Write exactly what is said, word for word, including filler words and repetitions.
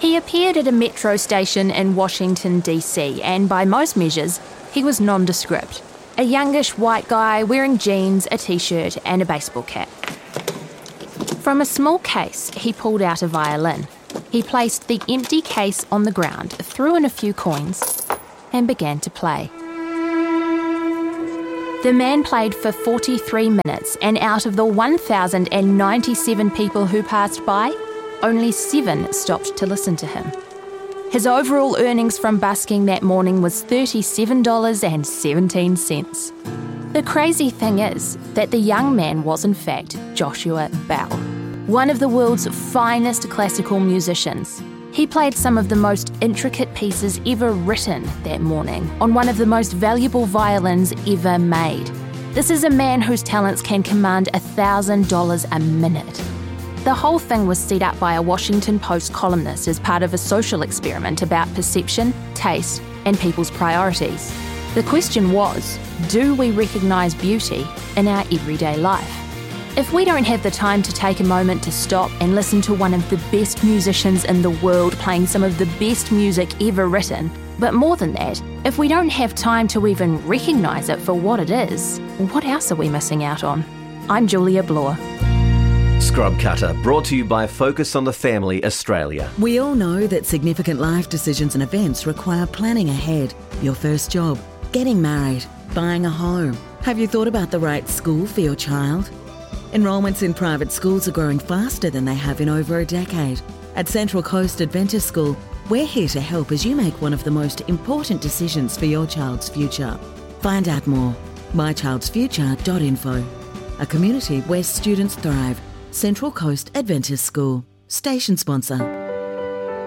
He appeared at a metro station in Washington, D C, and by most measures, he was nondescript. A youngish white guy wearing jeans, a t-shirt, and a baseball cap. From a small case, he pulled out a violin. He placed the empty case on the ground, threw in a few coins, and began to play. The man played for forty-three minutes, and out of the one thousand ninety-seven people who passed by, only seven stopped to listen to him. His overall earnings from busking that morning was thirty-seven dollars and seventeen cents. The crazy thing is that the young man was in fact Joshua Bell, one of the world's finest classical musicians. He played some of the most intricate pieces ever written that morning on one of the most valuable violins ever made. This is a man whose talents can command one thousand dollars a minute. The whole thing was set up by a Washington Post columnist as part of a social experiment about perception, taste, and people's priorities. The question was, do we recognise beauty in our everyday life? If we don't have the time to take a moment to stop and listen to one of the best musicians in the world playing some of the best music ever written, but more than that, if we don't have time to even recognise it for what it is, what else are we missing out on? I'm Julia Bloor. Scrub Cutter, brought to you by Focus on the Family Australia. We all know that significant life decisions and events require planning ahead. Your first job, getting married, buying a home. Have you thought about the right school for your child? Enrolments in private schools are growing faster than they have in over a decade. At Central Coast Adventist School, we're here to help as you make one of the most important decisions for your child's future. Find out more. my childs future dot info. A community where students thrive. Central Coast Adventist School. Station sponsor.